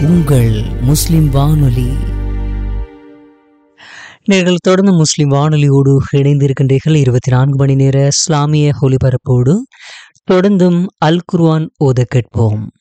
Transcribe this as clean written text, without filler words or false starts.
உங்கள் முஸ்லிம் வானொலி. நீங்கள் தொடர்ந்து முஸ்லிம் வானொலியோடு இணைந்திருக்கின்றீர்கள். 24 மணி நேர இஸ்லாமிய ஒலிபரப்போடு தொடர்ந்தும் அல் குர்ஆன் ஓத கேட்போம்.